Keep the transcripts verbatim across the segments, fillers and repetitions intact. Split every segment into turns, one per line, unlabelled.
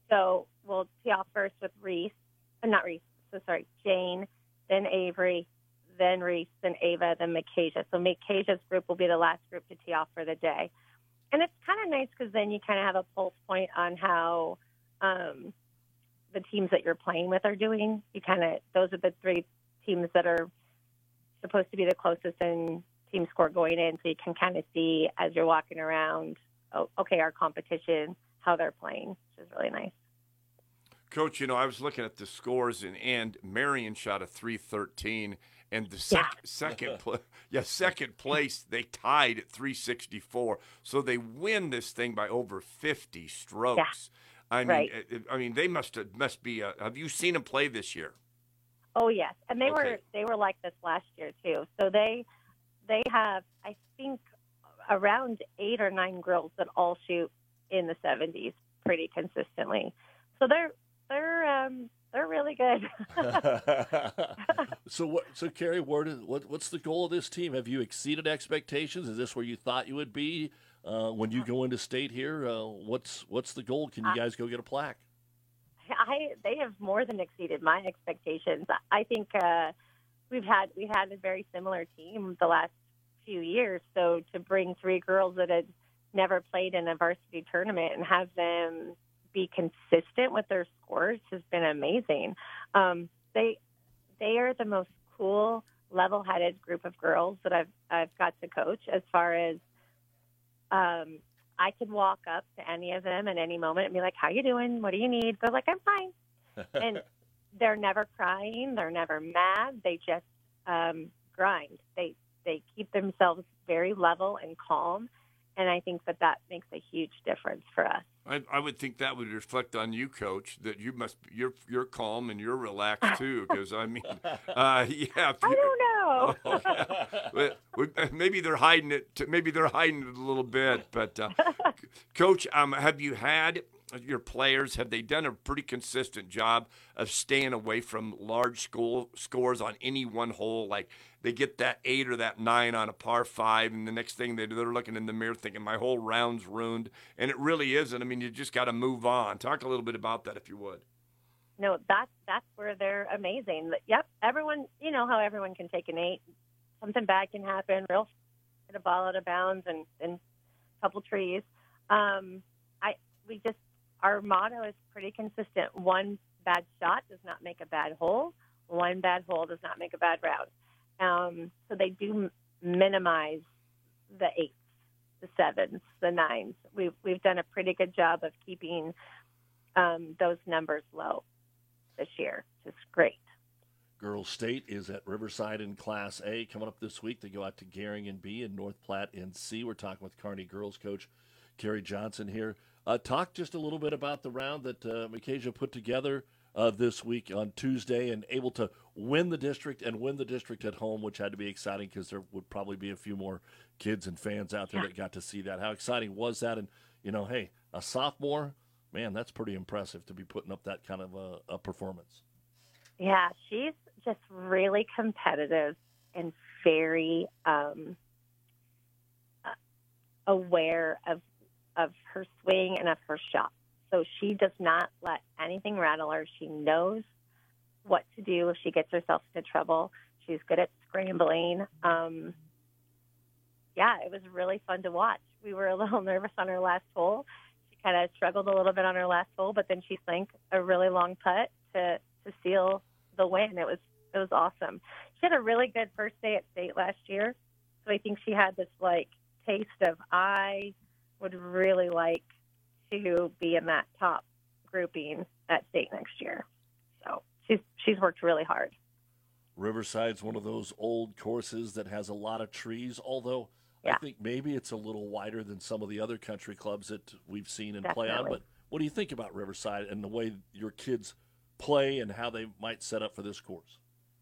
So we'll tee off first with Reese, uh, not Reese, so sorry, Jane, then Avery, then Reese, then Ava, then Micaiah. So Micaiah's group will be the last group to tee off for the day. And it's kind of nice because then you kind of have a pulse point on how um, the teams that you're playing with are doing. You kind of, those are the three teams that are supposed to be the closest in team score going in. So you can kind of see as you're walking around, oh, okay, our competition, how they're playing, which is really nice.
Coach, you know, I was looking at the scores, and, and Marion shot a three thirteen, and the sec-
Yeah.
second, pl- yeah, second place they tied at three sixty-four, so they win this thing by over fifty strokes.
Yeah.
I mean,
right.
it, I mean, they must have, must be. A, have you seen them play this year?
Oh yes, and they
Okay.
were they were like this last year too. So they they have I think around eight or nine girls that all shoot in the seventies pretty consistently. So they're they're um, they're really good.
so what? So Carrie, where did, what? What's the goal of this team? Have you exceeded expectations? Is this where you thought you would be uh, when you go into state here? Uh, what's what's the goal? Can you guys go get a plaque?
I they have more than exceeded my expectations. I think uh, we've had we had a very similar team the last few years. So to bring three girls that had never played in a varsity tournament and have them be consistent with their scores has been amazing. Um, they they are the most cool, level-headed group of girls that I've I've got to coach. As far as um, I could walk up to any of them at any moment and be like, "How you doing? What do you need?" They're like, "I'm fine," and they're never crying. They're never mad. They just um, grind. They they keep themselves very level and calm. And I think that that makes a huge difference for us.
I, I would think that would reflect on you, Coach, that you must you're you're calm and you're relaxed too. Because I mean, uh, yeah.
I don't know.
Oh, yeah. Well, maybe they're hiding it. Maybe they're hiding it a little bit. But uh, Coach, um, have you had your players? Have they done a pretty consistent job of staying away from large school scores on any one hole? Like they get that eight or that nine on a par five, and the next thing they do, they're looking in the mirror thinking, my whole round's ruined. And it really isn't. I mean, you just got to move on. Talk a little bit about that, if you would.
No, that's, that's where they're amazing. Yep, everyone, you know how everyone can take an eight. Something bad can happen, real hit a ball out of bounds and, and a couple trees. Um, I we just, our motto is pretty consistent. One bad shot does not make a bad hole. One bad hole does not make a bad round. Um, so they do minimize the eights, the sevens, the nines. We've we've done a pretty good job of keeping um, those numbers low this year. It's great.
Girls State is at Riverside in Class A. Coming up this week, they go out to Gering in B and North Platte in C. We're talking with Kearney girls coach Carrie Johnson here. Uh, talk just a little bit about the round that uh, Micaiah put together uh, this week on Tuesday and able to win the district and win the district at home, which had to be exciting because there would probably be a few more kids and fans out there
Yeah.
that got to see that. How exciting was that? And, you know, hey, a sophomore, man, that's pretty impressive to be putting up that kind of a, a performance.
Yeah, she's just really competitive and very um, uh, aware of of her swing and of her shot. So she does not let anything rattle her. She knows what to do if she gets herself into trouble. She's good at scrambling. Um, yeah, it was really fun to watch. We were a little nervous on her last hole. She kind of struggled a little bit on her last hole, but then she sank a really long putt to, to seal the win. It was it was awesome. She had a really good first day at state last year, so I think she had this like taste of I would really like to be in that top grouping at state next year. So she's she's worked really hard.
Riverside's one of those old courses that has a lot of trees, although
Yeah.
I think maybe it's a little wider than some of the other country clubs that we've seen and play on.
Definitely.
But what do you think about Riverside and the way your kids play and how they might set up for this course?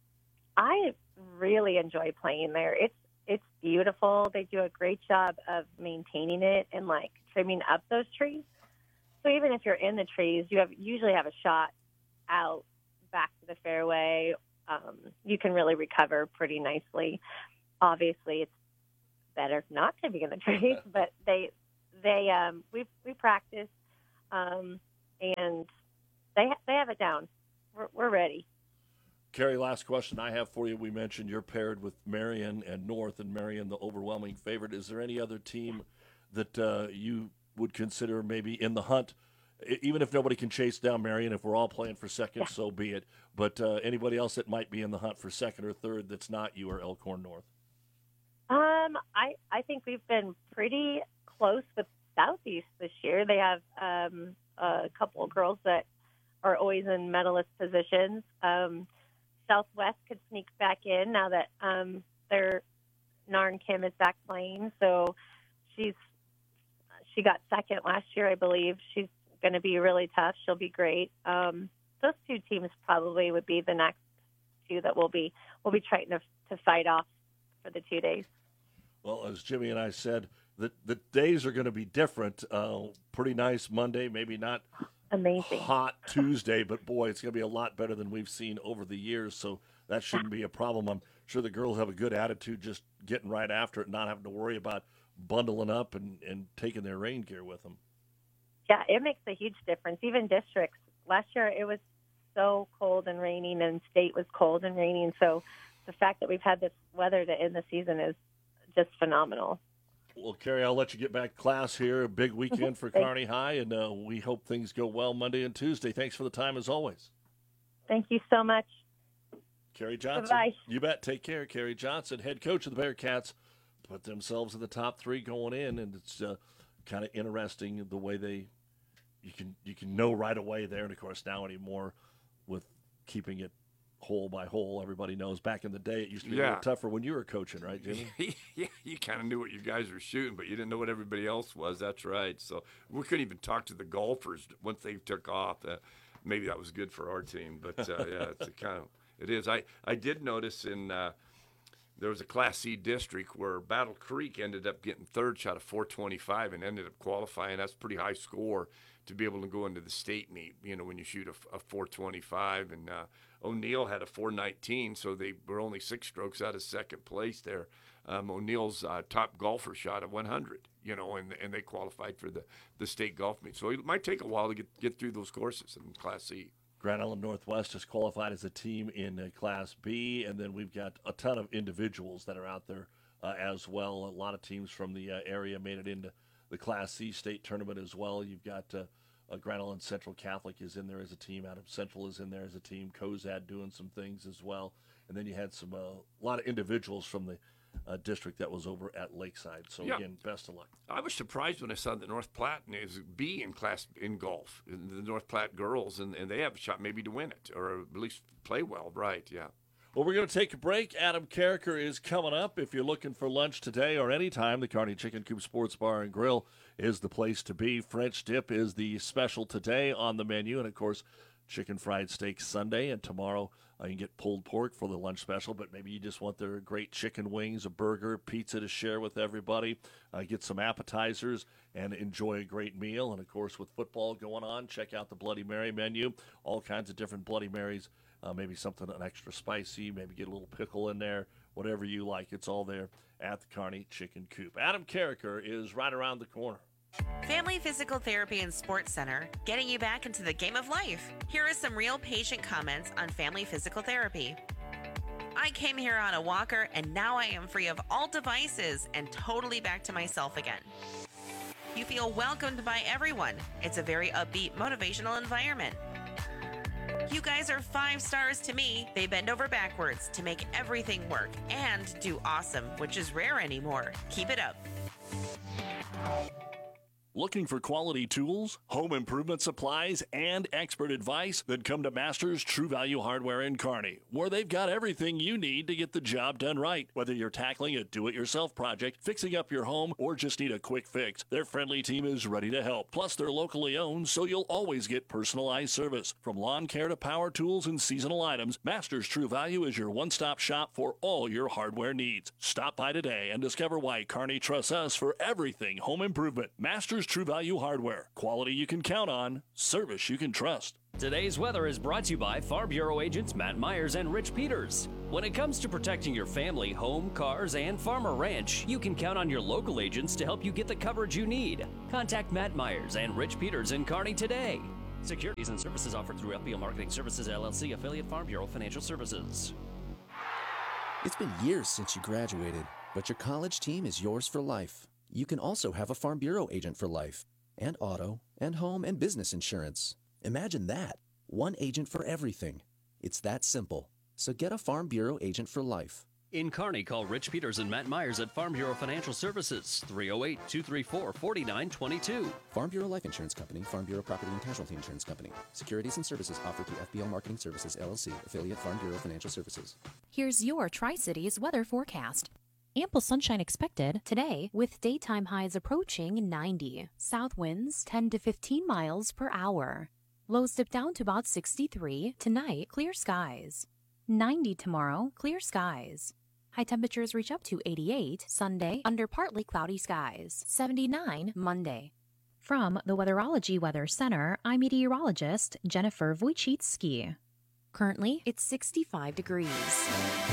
I really enjoy playing there. It's it's beautiful. They do a great job of maintaining it and like trimming up those trees. So even if you're in the trees, you have usually have a shot out back to the fairway. Um, you can really recover pretty nicely. Obviously, it's better not to be in the trees, but they they um, we we practice. Um, and they they have it down. We're, we're ready.
Carrie, last question I have for you. We mentioned you're paired with Marion and North, and Marion the overwhelming favorite. Is there any other team that uh, you would consider maybe in the hunt? Even if nobody can chase down Marion, if we're all playing for second, yeah. so be it. But uh, anybody else that might be in the hunt for second or third that's not you or Elkhorn North?
Um, I, I think we've been pretty close with Southeast this year. They have um, a couple of girls that are always in medalist positions. Um, Southwest could sneak back in now that um, their Narn Kim is back playing. So she's she got second last year, I believe. She's going to be really tough. She'll be great. Um, those two teams probably would be the next two that we'll be we'll be trying to to fight off for the two days.
Well, as Jimmy and I said, the the days are going to be different. Uh, pretty nice Monday, maybe not
amazing
hot Tuesday, but boy, it's going to be a lot better than we've seen over the years. So that shouldn't be a problem. I'm sure the girls have a good attitude, just getting right after it, not having to worry about bundling up and, and taking their rain gear with them.
Yeah, it makes a huge difference. Even districts. Last year it was so cold and raining, and state was cold and raining. So the fact that we've had this weather to end the season is just phenomenal.
Well, Carrie, I'll let you get back to class here. A big weekend for Kearney High, and uh, we hope things go well Monday and Tuesday. Thanks for the time, as always.
Thank you so much.
Carrie Johnson.
Bye-bye.
You bet. Take care. Carrie Johnson, head coach of the Bearcats, put themselves in the top three going in, and it's uh, kind of interesting the way they you can you can know right away there. And, of course, now anymore with keeping it hole by hole, everybody knows. Back in the day, it used to be yeah. a little tougher when you were coaching, right, Jimmy?
Yeah, you kind of knew what you guys were shooting, but you didn't know what everybody else was. That's right. So we couldn't even talk to the golfers once they took off. Uh, maybe that was good for our team, but uh, yeah, it's a kind of it is. I I did notice in uh, there was a Class C district where Battle Creek ended up getting third, shot of four twenty-five, and ended up qualifying. That's a pretty high score to be able to go into the state meet, you know, when you shoot a, a four twenty-five. And uh, O'Neill had a four nineteen, so they were only six strokes out of second place there. Um, O'Neill's uh, top golfer shot at one hundred, you know, and and they qualified for the, the state golf meet. So it might take a while to get, get through those courses in Class C.
Grand Island Northwest has qualified as a team in uh, Class B, and then we've got a ton of individuals that are out there uh, as well. A lot of teams from the uh, area made it into the Class C state tournament as well. You've got uh, uh, Grand Island Central Catholic is in there as a team. Adams Central is in there as a team. Cozad doing some things as well. And then you had some uh, a lot of individuals from the uh, district that was over at Lakeside. So, yeah. Again, best of luck.
I was surprised when I saw that North Platte is B in class in golf, the North Platte girls, and, and they have a shot maybe to win it or at least play well, right, yeah.
Well, we're going to take a break. Adam Carricker is coming up. If you're looking for lunch today or anytime, the Kearney Chicken Coop Sports Bar and Grill is the place to be. French dip is the special today on the menu, and, of course, chicken fried steak Sunday, and tomorrow uh, you can get pulled pork for the lunch special, but maybe you just want their great chicken wings, a burger, pizza to share with everybody, uh, get some appetizers, and enjoy a great meal. And, of course, with football going on, check out the Bloody Mary menu, all kinds of different Bloody Marys, uh, maybe something an extra spicy, maybe get a little pickle in there, whatever you like. It's all there at the Kearney Chicken Coop. Adam Carricker is right around the corner.
Family Physical Therapy and Sports Center, getting you back into the game of life. Here are some real patient comments on Family Physical Therapy. I came here on a walker and now I am free of all devices and totally back to myself again. You feel welcomed by everyone. It's a very upbeat, motivational environment. You guys are five stars to me. They bend over backwards to make everything work and do awesome, which is rare anymore. Keep it up.
Looking for quality tools, home improvement supplies, and expert advice? Then come to Masters True Value Hardware in Kearney, where they've got everything you need to get the job done right. Whether you're tackling a do-it-yourself project, fixing up your home, or just need a quick fix, their friendly team is ready to help. Plus, they're locally owned, so you'll always get personalized service. From lawn care to power tools and seasonal items, Masters True Value is your one-stop shop for all your hardware needs. Stop by today and discover why Kearney trusts us for everything home improvement. Masters True Value Hardware. Quality you can count on. Service you can trust.
Today's weather is brought to you by Farm Bureau agents Matt Myers and Rich Peters. When it comes to protecting your family, home, cars, and farm or ranch, you can count on your local agents to help you get the coverage you need. Contact Matt Myers and Rich Peters in Kearney today. Securities and services offered through F B O Marketing Services, L L C, affiliate Farm Bureau Financial Services.
It's been years since you graduated, but your college team is yours for life. You can also have a Farm Bureau agent for life, and auto, and home and business insurance. Imagine that. One agent for everything. It's that simple. So get a Farm Bureau agent for life.
In Kearney, call Rich Peters and Matt Myers at Farm Bureau Financial Services, three oh eight, two three four, four nine two two.
Farm Bureau Life Insurance Company, Farm Bureau Property and Casualty Insurance Company. Securities and services offered through F B O Marketing Services, L L C, affiliate Farm Bureau Financial Services.
Here's your Tri-Cities weather forecast. Ample sunshine expected today with daytime highs approaching ninety. South winds ten to fifteen miles per hour. Lows dip down to about sixty-three. Tonight, clear skies. ninety tomorrow, clear skies. High temperatures reach up to eighty-eight Sunday under partly cloudy skies. seventy-nine Monday. From the Weatherology Weather Center, I'm meteorologist Jennifer Wojcicki. Currently, it's sixty-five degrees.